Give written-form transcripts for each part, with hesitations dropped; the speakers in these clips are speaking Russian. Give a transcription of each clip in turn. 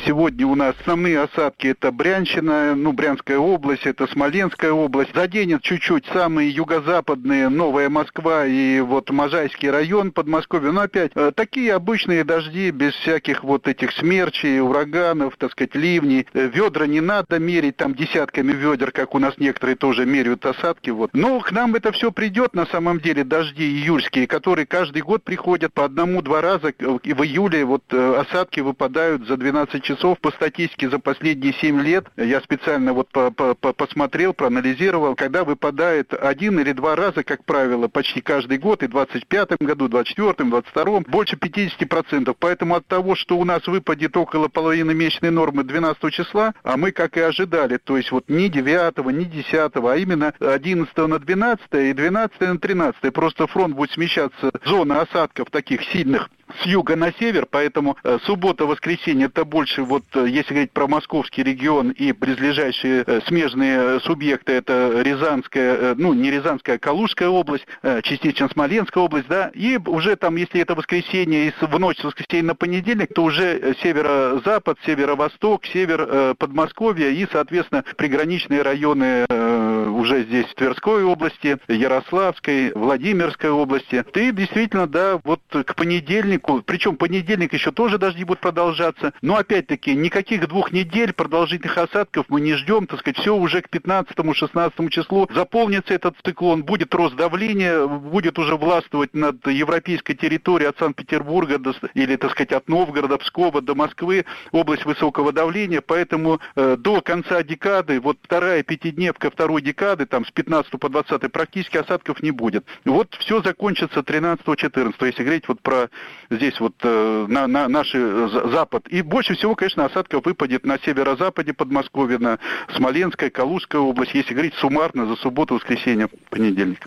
Сегодня у нас основные осадки — это Брянщина, Брянская область, это Смоленская область. Заденет чуть-чуть самые юго-западные, Новая Москва и вот Можайский район Подмосковья. Но опять, такие обычные дожди, без всяких вот этих смерчей, ураганов, так сказать, ливней. Ведра не надо мерить там десятками ведер, как у нас некоторые тоже меряют осадки. Вот. Но к нам это все придет, на самом деле, дожди июльские, которые каждый год приходят по 1-2 раза. И в июле вот осадки выпадают за 12 часов. По статистике за последние 7 лет, я специально вот посмотрел, проанализировал, когда выпадает 1 или 2 раза, как правило, почти каждый год, и в 25-м году, 24-м, 22-м, больше 50%. Поэтому от того, что у нас выпадет около половины месячной нормы 12 числа, а мы, как и ожидали, то есть вот не 9-го, не 10-го, а именно 11 на 12 и 12 на 13. Просто фронт будет смещаться, зона осадков таких сильных, с юга на север, поэтому суббота-воскресенье это больше, вот если говорить про московский регион и близлежащие смежные субъекты, это Рязанская, не Рязанская, а Калужская область, частично Смоленская область, да, и уже там, если это воскресенье и в ночь с воскресенья на понедельник, то уже северо-запад, северо-восток, север Подмосковья и, соответственно, приграничные районы уже здесь в Тверской области, Ярославской, Владимирской области. И действительно, да, вот к понедельнику, причем понедельник еще тоже дожди будут продолжаться, но опять-таки никаких 2 недель продолжительных осадков мы не ждем, так сказать, все уже к 15-16 числу заполнится этот циклон, будет рост давления, будет уже властвовать над европейской территорией от Санкт-Петербурга или, так сказать, от Новгорода, Пскова до Москвы, область высокого давления, поэтому до конца декады, вот вторая пятидневка второй декады, там с 15 по 20 практически осадков не будет. Вот все закончится 13-14, если говорить вот про здесь вот на наш запад. И больше всего, конечно, осадков выпадет на северо-западе Подмосковья, на Смоленская, Калужская область, если говорить суммарно за субботу, воскресенье, понедельник.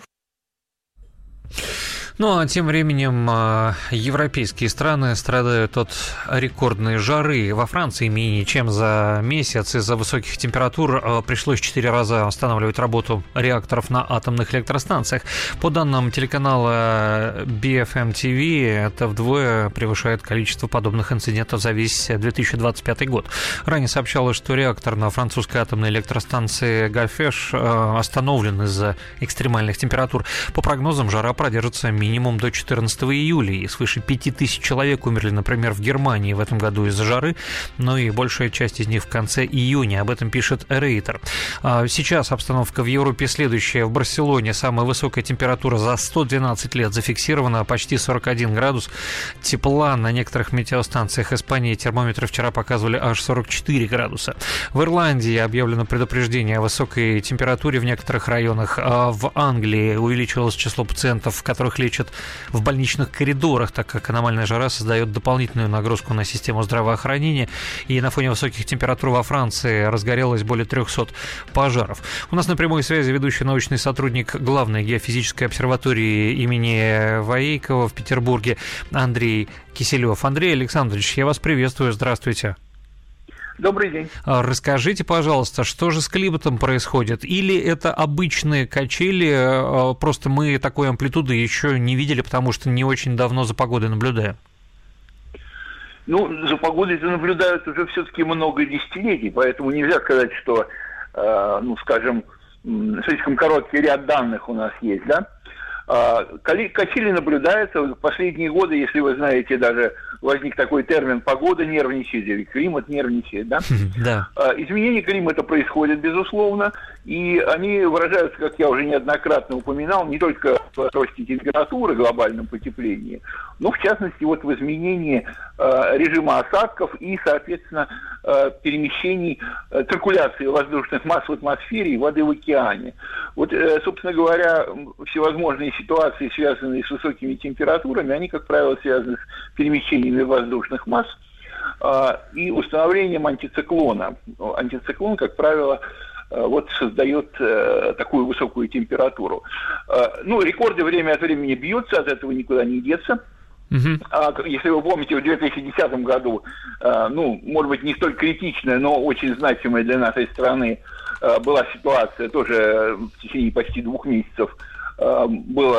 Ну, а тем временем европейские страны страдают от рекордной жары. Во Франции менее чем за месяц из-за высоких температур пришлось 4 раза останавливать работу реакторов на атомных электростанциях. По данным телеканала BFM TV, это вдвое превышает количество подобных инцидентов за весь 2025 год. Ранее сообщалось, что реактор на французской атомной электростанции Гальфеш остановлен из-за экстремальных температур. По прогнозам, жара продержится минимум до 14 июля, и свыше 5000 человек умерли, например, в Германии в этом году из-за жары, но и большая часть из них в конце июня, об этом пишет Рейтер. Сейчас обстановка в Европе следующая. В Барселоне самая высокая температура за 112 лет зафиксирована, почти 41 градус тепла. На некоторых метеостанциях Испании термометры вчера показывали аж 44 градуса. В Ирландии объявлено предупреждение о высокой температуре в некоторых районах. В Англии увеличилось число пациентов, которых лечат в больничных коридорах, так как аномальная жара создает дополнительную нагрузку на систему здравоохранения. И на фоне высоких температур во Франции разгорелось более 300 пожаров. У нас на прямой связи ведущий научный сотрудник главной геофизической обсерватории имени Воейкова в Петербурге Андрей Киселев. Андрей Александрович, я вас приветствую. Здравствуйте. Добрый день. Расскажите, пожалуйста, что же с климатом происходит? Или это обычные качели, просто мы такой амплитуды еще не видели, потому что не очень давно за погодой наблюдаем? За погодой-то наблюдают уже все-таки много десятилетий, поэтому нельзя сказать, что, слишком короткий ряд данных у нас есть, да? Качели наблюдаются в последние годы, если вы знаете, даже возник такой термин «погода нервничает» или «климат нервничает», да? Да. Изменения климата происходят, безусловно, и они выражаются, как я уже неоднократно упоминал, не только в росте температуры, глобальном потеплении, но, в частности, вот в изменении режима осадков и, соответственно, перемещений, циркуляции воздушных масс в атмосфере и воды в океане. Вот, собственно говоря, всевозможные ситуации, связанные с высокими температурами, они, как правило, связаны с перемещениями воздушных масс и установлением антициклона. Антициклон, как правило, создает такую высокую температуру. Рекорды время от времени бьются, от этого никуда не деться. Если вы помните, в 2010 году, может быть, не столь критичная, но очень значимая для нашей страны была ситуация, тоже в течение почти 2 месяцев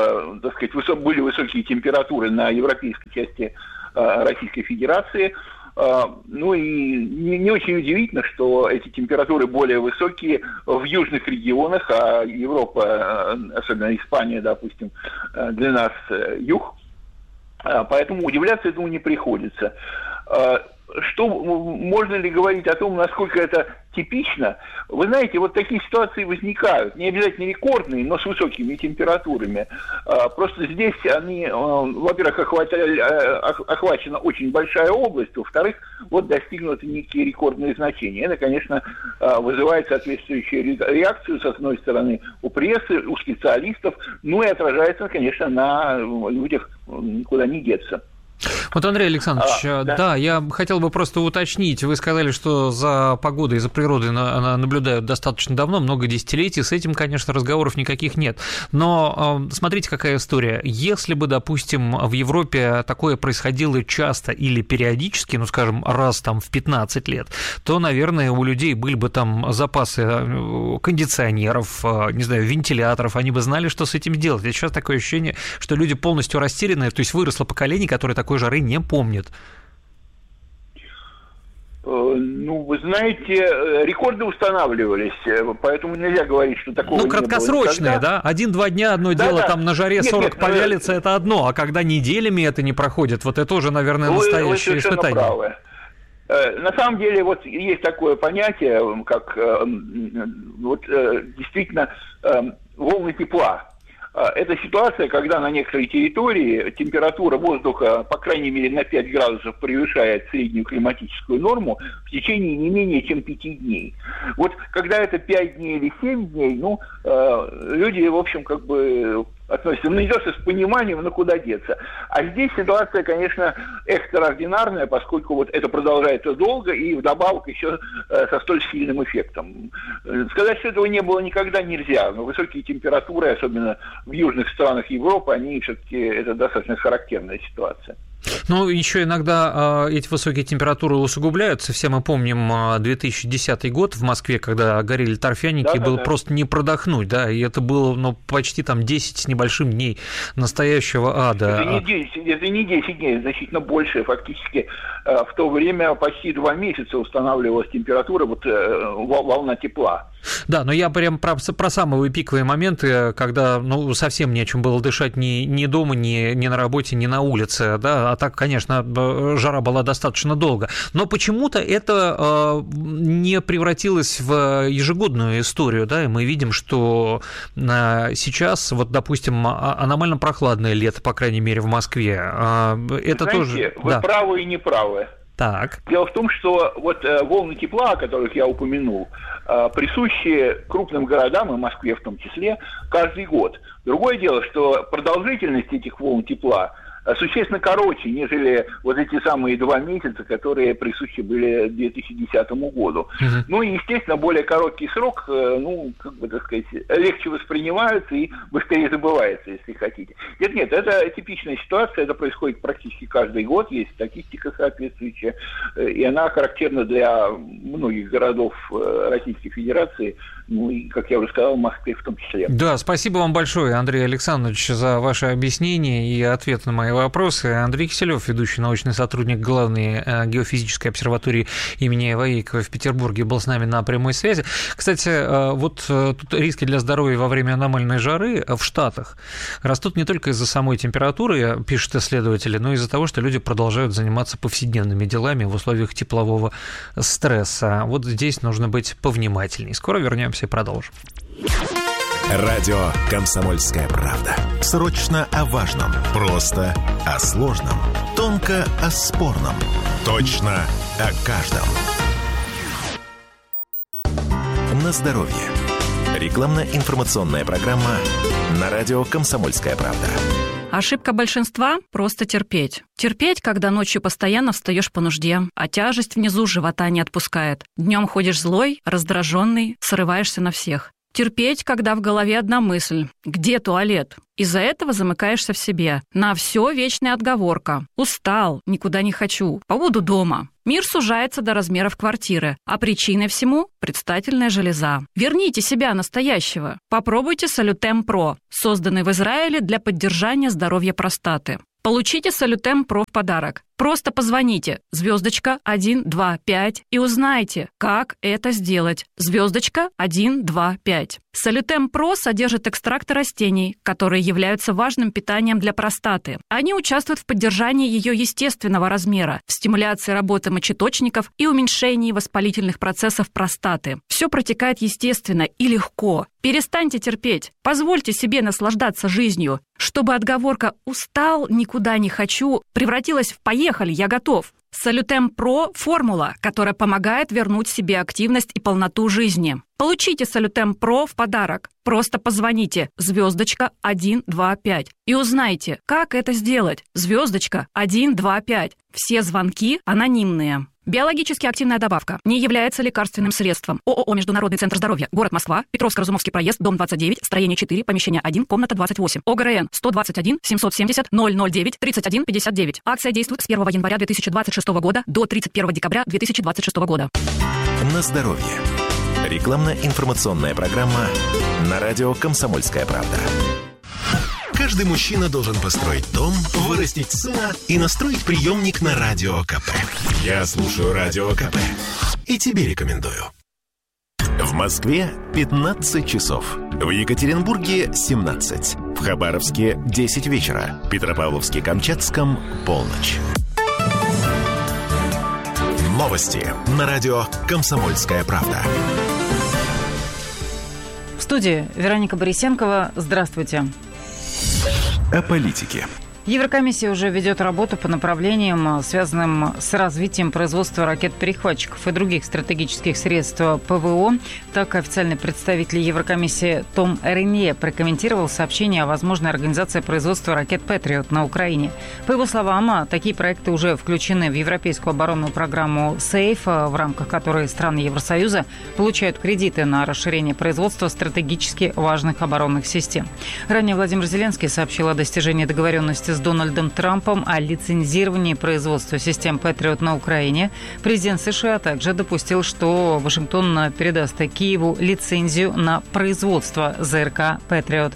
были высокие температуры на европейской части Российской Федерации. Ну и не очень удивительно, что эти температуры более высокие в южных регионах, а Европа, особенно Испания, допустим, для нас юг. Поэтому удивляться этому не приходится. Что можно ли говорить о том, насколько это типично? Вы знаете, вот такие ситуации возникают, не обязательно рекордные, но с высокими температурами. Просто здесь они, во-первых, охвачена очень большая область, во-вторых, вот достигнуты некие рекордные значения. Это, конечно, вызывает соответствующую реакцию, с одной стороны, у прессы, у специалистов, ну и отражается, конечно, на людях, никуда не деться. Вот, Андрей Александрович, да, я хотел бы просто уточнить. Вы сказали, что за погодой, за природой наблюдают достаточно давно, много десятилетий. С этим, конечно, разговоров никаких нет. Но смотрите, какая история. Если бы, допустим, в Европе такое происходило часто или периодически, ну, скажем, раз там в 15 лет, то, наверное, у людей были бы там запасы кондиционеров, не знаю, вентиляторов, они бы знали, что с этим делать. А сейчас такое ощущение, что люди полностью растеряны, то есть выросло поколение, которое такой жары не помнит. Ну, вы знаете, рекорды устанавливались, поэтому нельзя говорить, что такого не было. Ну, краткосрочные, да? 1-2 дня, одно дело, там на жаре 40 повялится, это одно, а когда неделями это не проходит, вот это уже, наверное, настоящее испытание. Правы. На самом деле, вот есть такое понятие, как вот действительно волны тепла. Это ситуация, когда на некоторой территории температура воздуха, по крайней мере, на 5 градусов превышает среднюю климатическую норму в течение не менее чем 5 дней. Вот когда это 5 дней или 7 дней, ну, люди, в общем, как бы относятся, ну, не то что с пониманием, но куда деться. А здесь ситуация, конечно, экстраординарная, поскольку вот это продолжается долго и вдобавок еще со столь сильным эффектом. Сказать, что этого не было никогда нельзя, но высокие температуры, особенно в южных странах Европы, они все-таки, это достаточно характерная ситуация. Ну, еще иногда эти высокие температуры усугубляются. Все мы помним 2010 год в Москве, когда горели торфяники, и было просто не продохнуть, да, и это было, почти там 10 с небольшим дней настоящего ада. Это не 10 дней, значительно больше. Фактически в то время почти 2 месяца устанавливалась температура, вот волна тепла. Да, но я прям про самые пиковые моменты, когда совсем не о чем было дышать ни дома, ни на работе, ни на улице, да, а так, конечно, жара была достаточно долго. Но почему-то это не превратилось в ежегодную историю, да, и мы видим, что сейчас, вот, допустим, аномально прохладное лето, по крайней мере, в Москве. Это тоже... Вы правы и не правы. Так. Дело в том, что вот волны тепла, о которых я упомянул, присущи крупным городам, и Москве в том числе, каждый год. Другое дело, что продолжительность этих волн тепла существенно короче, нежели вот эти самые 2 месяца, которые присущи были 2010 году. Ну и, естественно, более короткий срок, легче воспринимается и быстрее забывается, если хотите. Нет, это типичная ситуация, это происходит практически каждый год, есть статистика соответствующая, и она характерна для многих городов Российской Федерации, ну и, как я уже сказал, в Москве в том числе. Да, спасибо вам большое, Андрей Александрович, за ваши объяснения и ответ на мои вопросы. Андрей Киселев, ведущий научный сотрудник главной геофизической обсерватории имени Ваейкова в Петербурге, был с нами на прямой связи. Кстати, вот тут риски для здоровья во время аномальной жары в Штатах растут не только из-за самой температуры, пишут исследователи, но и из-за того, что люди продолжают заниматься повседневными делами в условиях теплового стресса. Вот здесь нужно быть повнимательней. Скоро вернемся и продолжим. Радио «Комсомольская правда». Срочно о важном. Просто о сложном. Тонко о спорном. Точно о каждом. На здоровье. Рекламно-информационная программа на радио «Комсомольская правда». Ошибка большинства – просто терпеть. Терпеть, когда ночью постоянно встаешь по нужде, а тяжесть внизу живота не отпускает. Днем ходишь злой, раздраженный, срываешься на всех. Терпеть, когда в голове одна мысль – где туалет? Из-за этого замыкаешься в себе. На все вечная отговорка. Устал, никуда не хочу, побуду дома. Мир сужается до размеров квартиры, а причиной всему – предстательная железа. Верните себя настоящего. Попробуйте Солютем Про, созданный в Израиле для поддержания здоровья простаты. Получите Салютем Про в подарок. Просто позвоните *125 и узнайте, как это сделать. *125. Салютем Про содержит экстракты растений, которые являются важным питанием для простаты. Они участвуют в поддержании ее естественного размера, в стимуляции работы мочеточников и уменьшении воспалительных процессов простаты. Все протекает естественно и легко. Перестаньте терпеть. Позвольте себе наслаждаться жизнью, чтобы отговорка «устал, никуда не хочу» превратилась в «поехали, я готов». Салютем Про – формула, которая помогает вернуть себе активность и полноту жизни. Получите Салютем Про в подарок. Просто позвоните *125 и узнайте, как это сделать. *125. Все звонки анонимные. Биологически активная добавка не является лекарственным средством. ООО «Международный центр здоровья», город Москва, Петровско-Разумовский проезд, дом 29, строение 4, помещение 1, комната 28. ОГРН 121 770 009 31 59. Акция действует с 1 января 2026 года до 31 декабря 2026 года. На здоровье. Рекламно-информационная программа на радио «Комсомольская правда». Каждый мужчина должен построить дом, вырастить сына и настроить приемник на Радио КП. Я слушаю Радио КП и тебе рекомендую. В Москве 15 часов. В Екатеринбурге 17. В Хабаровске 10 вечера. В Петропавловске-Камчатском полночь. Новости на радио «Комсомольская правда». В студии Вероника Борисенкова. Здравствуйте. О политике. Еврокомиссия уже ведет работу по направлениям, связанным с развитием производства ракет-перехватчиков и других стратегических средств ПВО. Так, официальный представитель Еврокомиссии Том Ренье прокомментировал сообщение о возможной организации производства ракет «Патриот» на Украине. По его словам, такие проекты уже включены в европейскую оборонную программу «Сейф», в рамках которой страны Евросоюза получают кредиты на расширение производства стратегически важных оборонных систем. Ранее Владимир Зеленский сообщил о достижении договоренности с Дональдом Трампом о лицензировании производства систем «Патриот» на Украине. Президент США также допустил, что Вашингтон передаст Киеву лицензию на производство ЗРК «Патриот».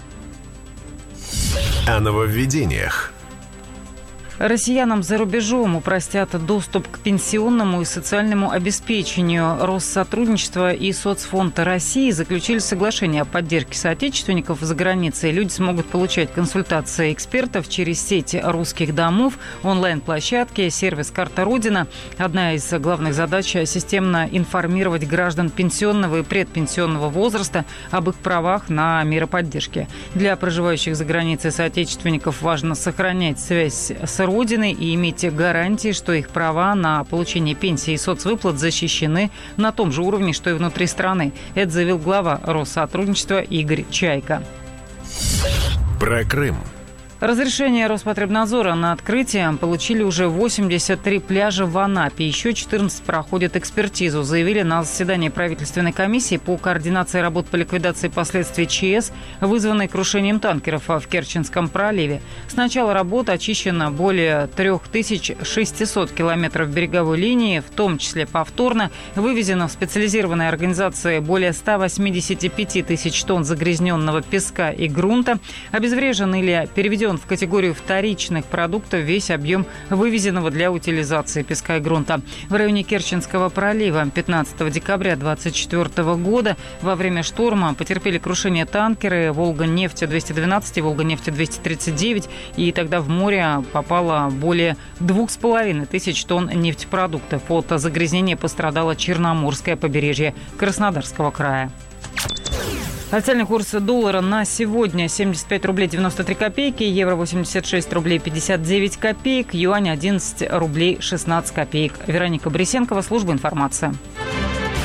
О нововведениях. Россиянам за рубежом упростят доступ к пенсионному и социальному обеспечению. Россотрудничество и Соцфонд России заключили соглашение о поддержке соотечественников за границей. Люди смогут получать консультации экспертов через сеть русских домов, онлайн-площадки, сервис «Карта Родина». Одна из главных задач – системно информировать граждан пенсионного и предпенсионного возраста об их правах на меры поддержки. Для проживающих за границей соотечественников важно сохранять связь с Родиной и иметь гарантии, что их права на получение пенсии и соцвыплат защищены на том же уровне, что и внутри страны. Это заявил глава Россотрудничества Игорь Чайка. Про Крым. Разрешение Роспотребнадзора на открытие получили уже 83 пляжа в Анапе. Еще 14 проходят экспертизу, заявили на заседании правительственной комиссии по координации работ по ликвидации последствий ЧС, вызванной крушением танкеров в Керченском проливе. С начала работы очищено более 3600 километров береговой линии, в том числе повторно. Вывезено в специализированной организации более 185 тысяч тонн загрязненного песка и грунта. Обезврежен или переведен в категорию вторичных продуктов весь объем вывезенного для утилизации песка и грунта. В районе Керченского пролива 15 декабря 2024 года во время шторма потерпели крушение танкеры «Волга-нефть-212» и «Волга-нефть-239», и тогда в море попало более 2500 тонн нефтепродуктов. От загрязнения пострадало Черноморское побережье Краснодарского края. Официальный курс доллара на сегодня 75 рублей 93 копейки, евро 86 рублей 59 копеек, юань 11 рублей 16 копеек. Вероника Борисенкова, служба информации.